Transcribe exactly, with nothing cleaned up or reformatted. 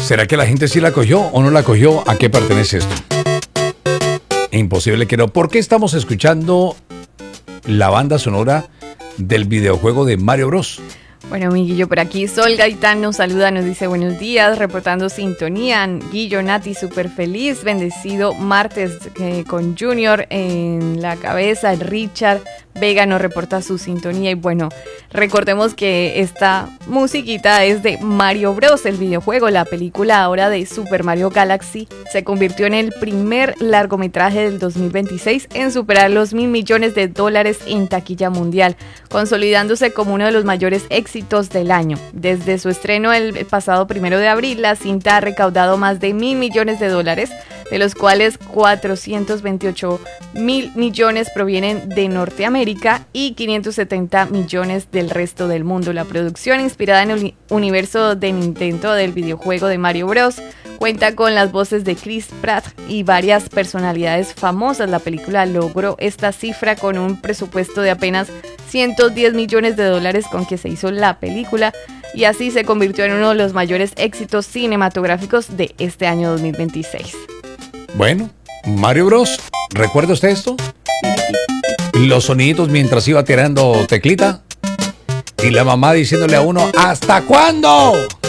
¿Será que la gente sí la cogió o no la cogió? ¿A qué pertenece esto? Imposible que no. ¿Por qué estamos escuchando la banda sonora del videojuego de Mario Bros? Bueno, mi Guillo, por aquí Sol Gaitán nos saluda, nos dice buenos días, reportando sintonía. Guillo, Nati, súper feliz, bendecido martes eh, con Junior en la cabeza. Richard Vega nos reporta su sintonía. Y bueno, recordemos que esta musiquita es de Mario Bros, el videojuego. La película ahora de Super Mario Galaxy se convirtió en el primer largometraje del dos mil veintiséis en superar los mil millones de dólares en taquilla mundial, consolidándose como uno de los mayores éxitos del año. Desde su estreno el pasado primero de abril, la cinta ha recaudado más de mil millones de dólares, de los cuales cuatrocientos veintiocho mil millones provienen de Norteamérica y quinientos setenta millones del resto del mundo. La producción, inspirada en el universo de Nintendo del videojuego de Mario Bros., cuenta con las voces de Chris Pratt y varias personalidades famosas. La película logró esta cifra con un presupuesto de apenas ciento diez millones de dólares con que se hizo la película, y así se convirtió en uno de los mayores éxitos cinematográficos de este año dos mil veintiséis. Bueno, Mario Bros, ¿recuerda usted esto? Los soniditos mientras iba tirando teclita y la mamá diciéndole a uno, ¿hasta cuándo?